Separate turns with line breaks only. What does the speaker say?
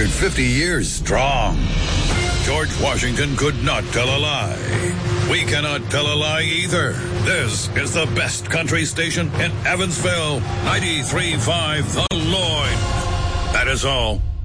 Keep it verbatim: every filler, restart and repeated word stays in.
hundred fifty years strong. George Washington could not tell a lie. We cannot tell a lie either. This is the best country station in Evansville. ninety-three point five The Lloyd. That is all.